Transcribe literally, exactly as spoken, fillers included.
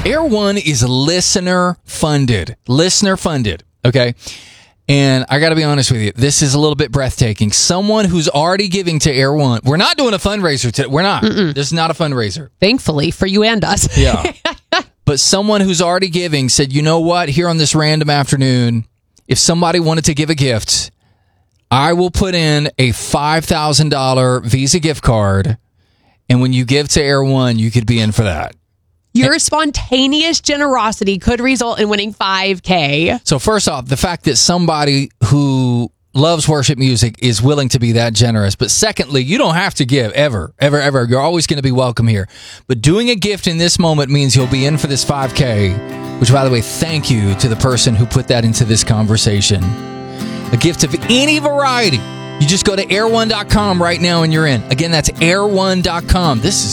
Air One is listener funded. Listener funded. Okay. And I got to be honest with you, this is a little bit breathtaking. Someone who's already giving to Air One. We're not doing a fundraiser today. We're not. Mm-mm. This is not a fundraiser. Thankfully for you and us. Yeah. But someone who's already giving said, you know what? Here on this random afternoon, if somebody wanted to give a gift, I will put in a five thousand dollars Visa gift card. And when you give to Air One, you could be in for that. Your spontaneous generosity could result in winning five K. So first off, the fact that somebody who loves worship music is willing to be that generous. But secondly, you don't have to give ever, ever, ever. You're always going to be welcome here. But doing a gift in this moment means you'll be in for this five K, which, by the way, thank you to the person who put that into this conversation. A gift of any variety. You just go to air one dot com right now and you're in. Again, that's air one dot com. This is